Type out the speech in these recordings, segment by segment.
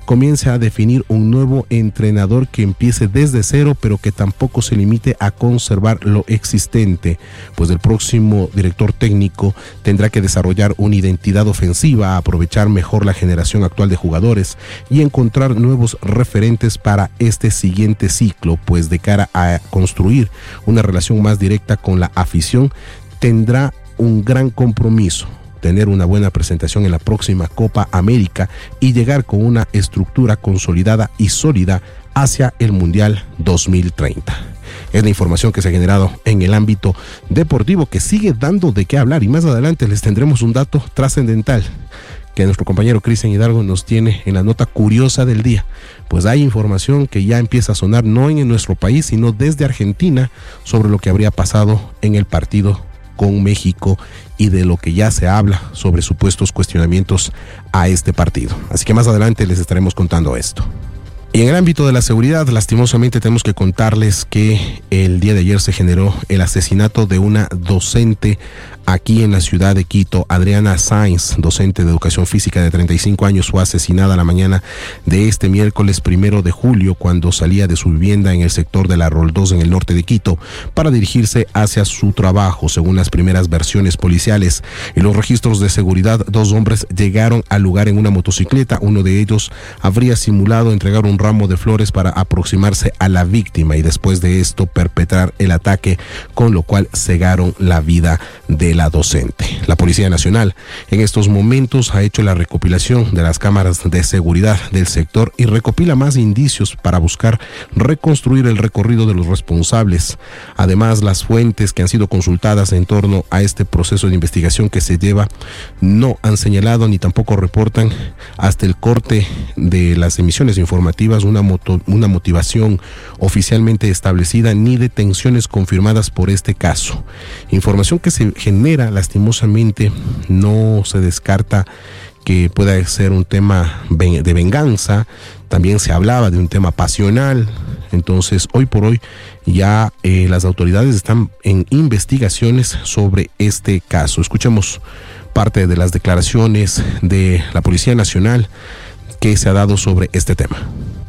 comience a definir un nuevo entrenador que empiece desde cero, pero que tampoco se limite a conservar lo existente, pues el próximo director técnico tendrá que desarrollar una identidad ofensiva, aprovechar mejor la generación actual de jugadores y encontrar nuevos referentes para este siguiente ciclo, pues de cara a construir una relación más directa con la afición, tendrá un gran compromiso: tener una buena presentación en la próxima Copa América y llegar con una estructura consolidada y sólida hacia el Mundial 2030. Es la información que se ha generado en el ámbito deportivo, que sigue dando de qué hablar, y más adelante les tendremos un dato trascendental que nuestro compañero Cristian Hidalgo nos tiene en la nota curiosa del día. Pues hay información que ya empieza a sonar no en nuestro país, sino desde Argentina, sobre lo que habría pasado en el partido con México y de lo que ya se habla sobre supuestos cuestionamientos a este partido. Así que más adelante les estaremos contando esto. Y en el ámbito de la seguridad, lastimosamente tenemos que contarles que el día de ayer se generó el asesinato de una docente aquí en la ciudad de Quito. Adriana Sainz, docente de educación física de 35 años, fue asesinada la mañana de este miércoles 1 de julio cuando salía de su vivienda en el sector de la Roldós en el norte de Quito para dirigirse hacia su trabajo. Según las primeras versiones policiales y los registros de seguridad, 2 hombres llegaron al lugar en una motocicleta. Uno de ellos habría simulado entregar un ramo de flores para aproximarse a la víctima y después de esto perpetrar el ataque, con lo cual cegaron la vida de la docente. La Policía Nacional en estos momentos ha hecho la recopilación de las cámaras de seguridad del sector y recopila más indicios para buscar reconstruir el recorrido de los responsables. Además, las fuentes que han sido consultadas en torno a este proceso de investigación que se lleva no han señalado ni tampoco reportan hasta el corte de las emisiones informativas una motivación oficialmente establecida ni detenciones confirmadas por este caso. Información que se genera lastimosamente, no se descarta que pueda ser un tema de venganza. También se hablaba de un tema pasional. Entonces, hoy por hoy ya las autoridades están en investigaciones sobre este caso. Escuchemos parte de las declaraciones de la Policía Nacional que se ha dado sobre este tema.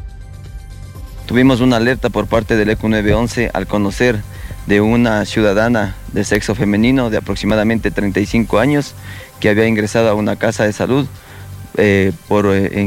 Tuvimos una alerta por parte del ECU 911 al conocer de una ciudadana de sexo femenino de aproximadamente 35 años que había ingresado a una casa de salud por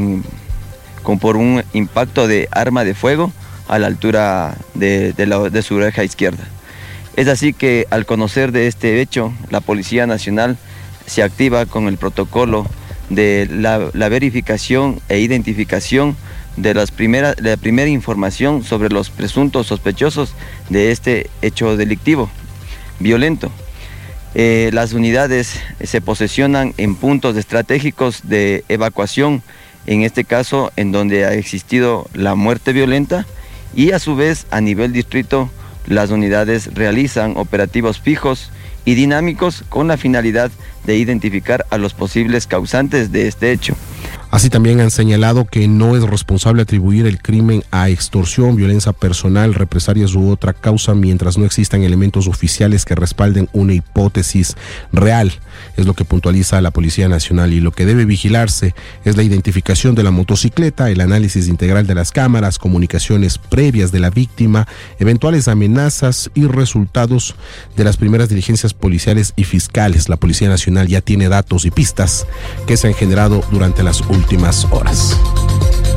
un impacto de arma de fuego a la altura de su oreja izquierda. Es así que al conocer de este hecho, la Policía Nacional se activa con el protocolo de la verificación e identificación de la primera información sobre los presuntos sospechosos de este hecho delictivo violento. Las unidades se posesionan en puntos estratégicos de evacuación, en este caso en donde ha existido la muerte violenta, y a su vez a nivel distrito las unidades realizan operativos fijos y dinámicos con la finalidad de identificar a los posibles causantes de este hecho. Así también han señalado que no es responsable atribuir el crimen a extorsión, violencia personal, represalias u otra causa mientras no existan elementos oficiales que respalden una hipótesis real. Es lo que puntualiza la Policía Nacional, y lo que debe vigilarse es la identificación de la motocicleta, el análisis integral de las cámaras, comunicaciones previas de la víctima, eventuales amenazas y resultados de las primeras diligencias policiales y fiscales. La Policía Nacional ya tiene datos y pistas que se han generado durante las últimas horas.